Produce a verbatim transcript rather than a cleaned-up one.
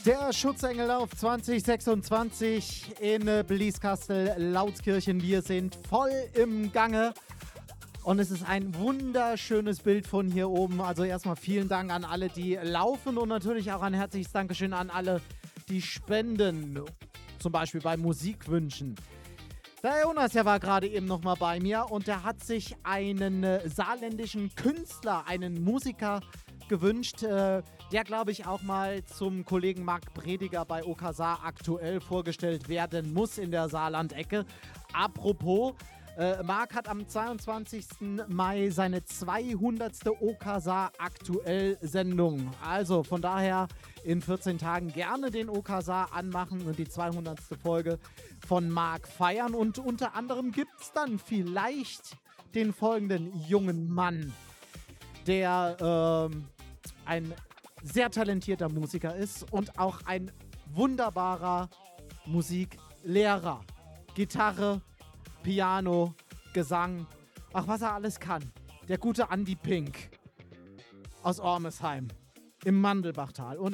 Der Schutzengellauf zwanzig sechsundzwanzig in äh, Blieskastel, Lautskirchen. Wir sind voll im Gange. Und es ist ein wunderschönes Bild von hier oben. Also erstmal vielen Dank an alle, die laufen und natürlich auch ein herzliches Dankeschön an alle, die spenden. Zum Beispiel bei Musikwünschen. Der Jonas, der war gerade eben nochmal bei mir und der hat sich einen äh, saarländischen Künstler, einen Musiker gewünscht, äh, der, glaube ich, auch mal zum Kollegen Marc Prediger bei Okasa aktuell vorgestellt werden muss in der Saarland-Ecke. Apropos, äh, Marc hat am zweiundzwanzigsten Mai seine zweihundertste Okasa aktuell Sendung. Also von daher in vierzehn Tagen gerne den Okasa anmachen und die zweihundertste Folge von Marc feiern. Und unter anderem gibt es dann vielleicht den folgenden jungen Mann, der ähm, ein sehr talentierter Musiker ist und auch ein wunderbarer Musiklehrer. Gitarre, Piano, Gesang, ach was er alles kann. Der gute Andi Pink aus Ormesheim im Mandelbachtal. Und